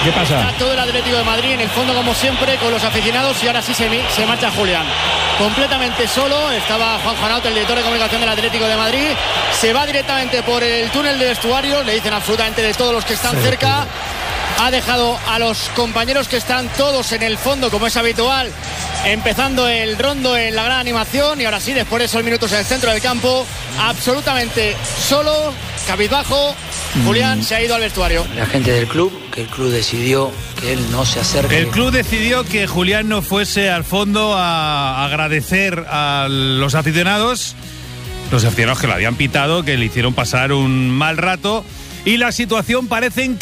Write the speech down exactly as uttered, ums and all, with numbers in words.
¿Qué pasa? Está todo el Atlético de Madrid en el fondo, como siempre, con los aficionados, y ahora sí se, se marcha Julián. Completamente solo, estaba Juan Juanauto, el director de comunicación del Atlético de Madrid. Se va directamente por el túnel de vestuarios, le dicen absolutamente de todos los que están sí, cerca. Sí. Ha dejado a los compañeros que están todos en el fondo, como es habitual, empezando el rondo en la gran animación, y ahora sí, después de esos minutos en el centro del campo, absolutamente solo, cabizbajo, Julián mm. se ha ido al vestuario. La gente del club, que el club decidió que él no se acerque. El club decidió que Julián no fuese al fondo a agradecer a los aficionados, los aficionados que lo habían pitado, que le hicieron pasar un mal rato, y la situación parece